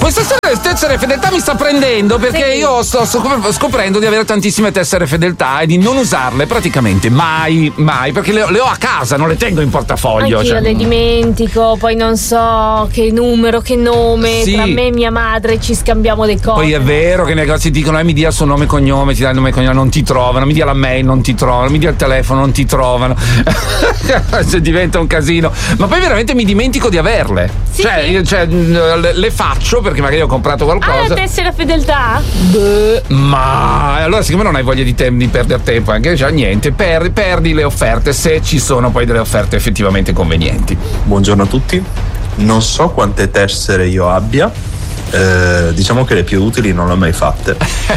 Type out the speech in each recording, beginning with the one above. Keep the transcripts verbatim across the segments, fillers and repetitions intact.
questa storia delle tessere fedeltà mi sta prendendo, perché Sì. io sto scop- scoprendo di avere tantissime tessere fedeltà e di non usarle praticamente mai, mai, perché le, le ho a casa, non le tengo in portafoglio. Anch'io cioè, le dimentico, poi non so che numero, che nome. Sì. Tra me e mia madre ci scambiamo le cose. Poi è vero che i negozi dicono eh, mi dia il suo nome e cognome, ti dà il nome e cognome, non ti trovano, mi dia la mail, non ti trovano, mi dia il telefono, non ti trovano. Se diventa un casino. Ma poi veramente mi dimentico di averle. Sì, cioè, sì. io, cioè, le, le faccio perché magari ho comprato Ah, la qualcosa. tessera fedeltà? Beh, ma allora siccome non hai voglia di, tem- di perdere tempo anche già niente, per- perdi le offerte se ci sono poi delle offerte effettivamente convenienti. Buongiorno a tutti, non so quante tessere io abbia, eh, diciamo che le più utili non le ho mai fatte.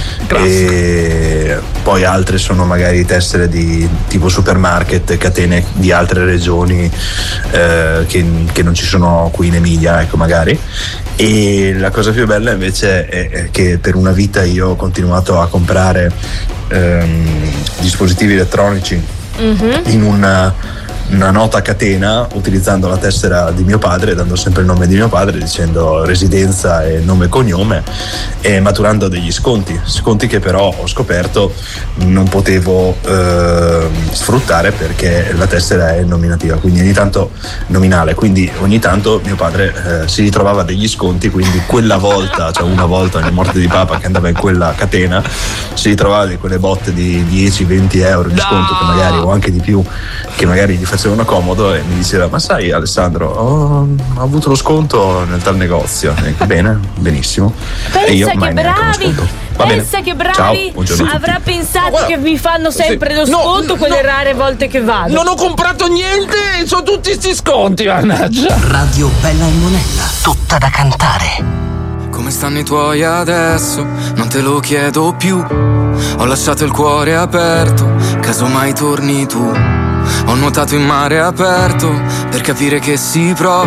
E poi altre sono magari tessere di tipo supermarket, catene di altre regioni eh, che, che non ci sono qui in Emilia, ecco, magari. E la cosa più bella invece è, è che per una vita io ho continuato a comprare ehm, dispositivi elettronici Mhm. in una una nota catena utilizzando la tessera di mio padre, dando sempre il nome di mio padre, dicendo residenza e nome e cognome, e maturando degli sconti sconti che però ho scoperto non potevo eh, sfruttare perché la tessera è nominativa, quindi ogni tanto nominale, quindi ogni tanto mio padre eh, si ritrovava degli sconti, quindi quella volta, cioè una volta nella morte di papà che andava in quella catena, si ritrovava di quelle botte di dieci venti euro di sconto, che magari o anche di più, che magari gli facevano comodo, e mi diceva ma sai Alessandro, ho, ho avuto lo sconto nel tal negozio. E dico, bene, benissimo. Pensa e io che mai neanche uno bravi! sconto. Va bene. Pensa che Ciao, bravi! buongiorno a tutti. Avrà pensato No, guarda, che mi fanno sempre sì. lo No, sconto quelle no. rare volte che vado. Non ho comprato niente e sono tutti sti sconti, mannaggia. Radio Bella e Monella, tutta da cantare. Come stanno i tuoi adesso? Non te lo chiedo più. Ho lasciato il cuore aperto, casomai torni tu. Ho nuotato in mare aperto per capire che si prova